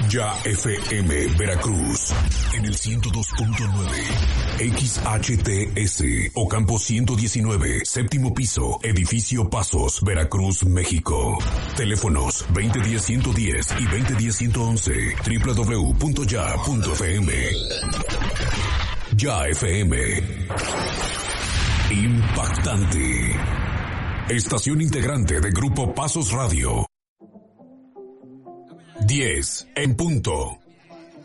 Ya FM Veracruz en el 102.9 XHTS Ocampo 119, séptimo piso, edificio Pasos, Veracruz, México. Teléfonos 2010-110 y 2010-111, www.ya.fm. Ya FM. Impactante. Estación integrante de Grupo Pasos Radio. 10 en punto.